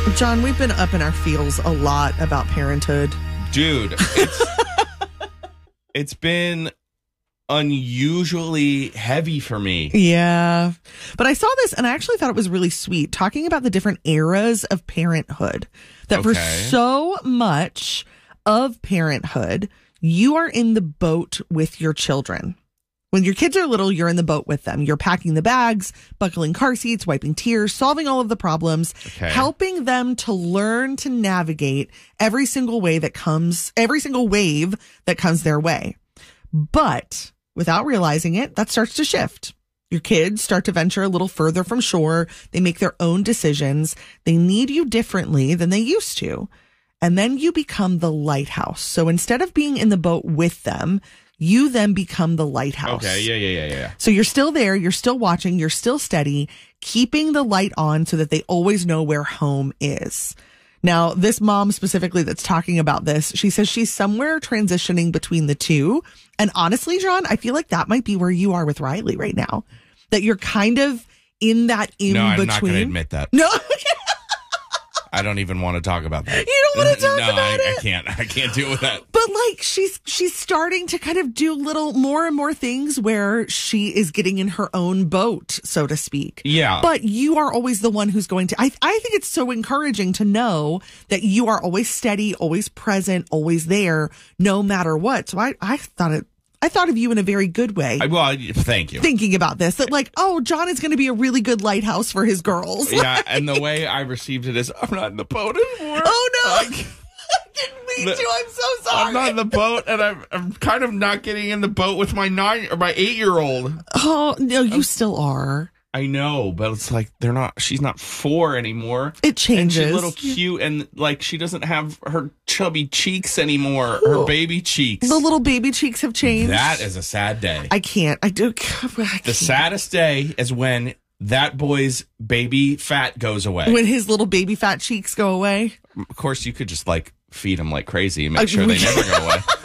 John, we've been up in our feels a lot about parenthood. Dude, it's been unusually heavy for me. Yeah. But I saw this and I actually thought it was really sweet, talking about the different eras of parenthood. That for so much of parenthood, you are in the boat with your children. When your kids are little, you're in the boat with them. You're packing the bags, buckling car seats, wiping tears, solving all of the problems, helping them to learn to navigate every single wave that comes their way. But without realizing it, that starts to shift. Your kids start to venture a little further from shore. They make their own decisions. They need you differently than they used to. And then you become the lighthouse. So instead of being in the boat with them, you then become the lighthouse. Okay, yeah. So you're still there, you're still watching, you're still steady, keeping the light on so that they always know where home is. Now, this mom specifically that's talking about this, she says she's somewhere transitioning between the two. And honestly, John, I feel like that might be where you are with Riley right now. That you're kind of in that in-between. No, I'm not going to admit that. No, I don't even want to talk about that. You don't want to talk about it? I can't deal with that. But like she's starting to kind of do little more and more things where she is getting in her own boat, so to speak. Yeah. But you are always the one who's going to, I think it's so encouraging to know that you are always steady, always present, always there, no matter what. So I thought of you in a very good way. Well, thank you. Thinking about this, that like, oh, John is going to be a really good lighthouse for his girls. Yeah, and the way I received it is, I'm not in the boat anymore. Oh, no. I didn't mean to. I'm so sorry. I'm not in the boat, and I'm kind of not getting in the boat with my 8-year-old. Oh, no, you still are. I know, but it's like she's not 4 anymore. It changes. And she's a little cute, and like she doesn't have her chubby cheeks anymore, her baby cheeks. The little baby cheeks have changed. That is a sad day. I can't. The saddest day is when that boy's baby fat goes away. When his little baby fat cheeks go away. Of course, you could just like feed him like crazy and make sure they never go away.